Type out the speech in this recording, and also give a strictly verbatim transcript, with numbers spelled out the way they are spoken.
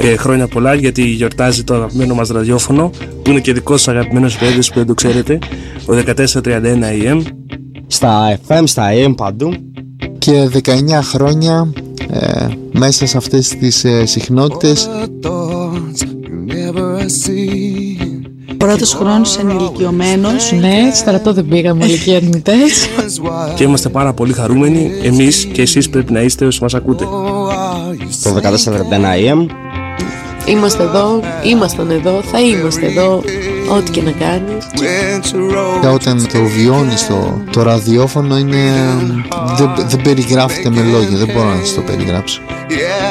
ε, χρόνια πολλά, γιατί γιορτάζει το αγαπημένο μας ραδιόφωνο, που είναι και δικό σας αγαπημένος παιδες, που δεν το ξέρετε, ο δεκατέσσερα τριάντα ένα έι εμ. Στα εφ εμ, στα έι εμ παντού. Και δεκαεννιά χρόνια ε, μέσα σε αυτές τις ε, συχνότητες. Πρώτος χρόνος ενηλικιωμένος. Ναι, στρατό δεν πήγαμε όλοι και ερνητές. Και είμαστε πάρα πολύ χαρούμενοι, εμείς και εσείς πρέπει να είστε όσοι μας ακούτε. Το δεκατέσσερα τριάντα ένα έι εμ. Είμαστε εδώ, ήμασταν εδώ, θα είμαστε εδώ, ό,τι και να κάνεις. Και όταν το βιώνεις το, το ραδιόφωνο είναι, δεν, δεν περιγράφεται με λόγια, δεν μπορώ να σας το περιγράψω.